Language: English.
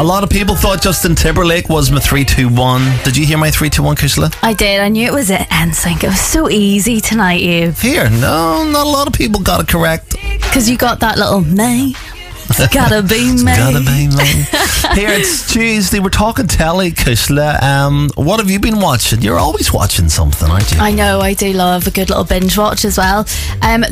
A lot of people thought Justin Timberlake was my 3-2-1. Did you hear my 3-2-1, Kushla? I did. I knew it was it. NSYNC. It was so easy tonight, Eve. Here, no, not a lot of people got it correct. Because you got that little me. It's gotta be me. Gotta be me. Here, it's Tuesday. We're talking telly, Kushla. What have you been watching? You're always watching something, aren't you? I know. I do love a good little binge watch as well.